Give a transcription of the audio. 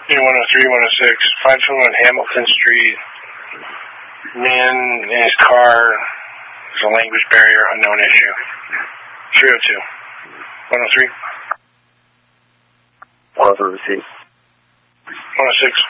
103, 106. Find someone on Hamilton Street. Man in his car. There's a language barrier, unknown issue. 302. 103. 103. 106.